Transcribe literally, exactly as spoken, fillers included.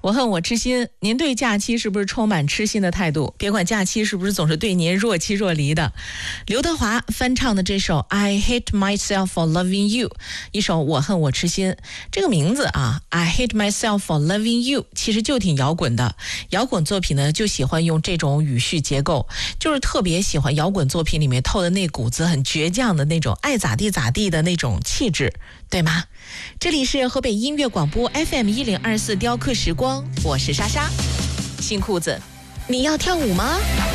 我恨我痴心，您对假期是不是充满痴心的态度？别管假期是不是总是对您若即若离的。刘德华翻唱的这首 I Hate Myself for Loving You， 一首我恨我痴心，这个名字啊 I Hate Myself for Loving You 其实就挺摇滚的。摇滚作品呢就喜欢用这种语序结构，就是特别喜欢摇滚作品里面透的那股子很倔强的那种爱咋地咋地的那种气质，对吗？这里是河北音乐广播 F M 一零二四雕刻时光，我是莎莎。新裤子，你要跳舞吗？